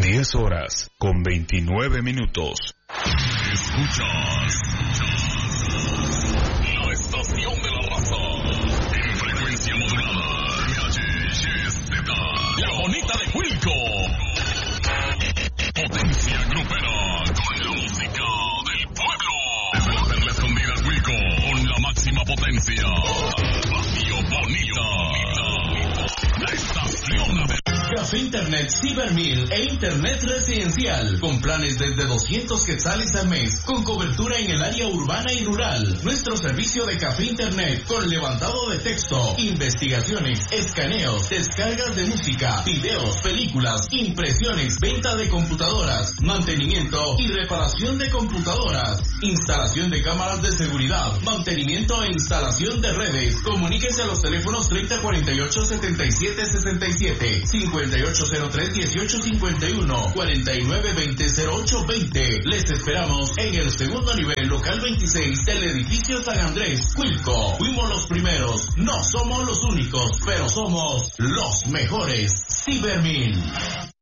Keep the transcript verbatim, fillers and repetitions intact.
diez horas con veintinueve minutos. Escuchas la estación de la raza en frecuencia modulada H H Z, la bonita de Cuilco. Potencia grupera con la música del pueblo. Desde la Perla Escondida Cuilco con la máxima potencia. Radio Bonita. La estación de Café Internet Cibermil e Internet Residencial, con planes desde doscientos quetzales al mes, con cobertura en el área urbana y rural. Nuestro servicio de Café Internet, con levantado de texto, investigaciones, escaneos, descargas de música, videos, películas, impresiones, venta de computadoras, mantenimiento y reparación de computadoras, instalación de cámaras de seguridad, mantenimiento e instalación de redes. Comuníquese a los teléfonos treinta cuarenta y ocho setenta y siete sesenta y siete, cincuenta y ocho cero tres dieciocho cincuenta y uno, cuarenta y nueve veinte cero ocho veinte. Les esperamos en el segundo nivel local veintiséis del edificio San Andrés, Cuilco. Fuimos los primeros, no somos los únicos, pero somos los mejores. Cibermil.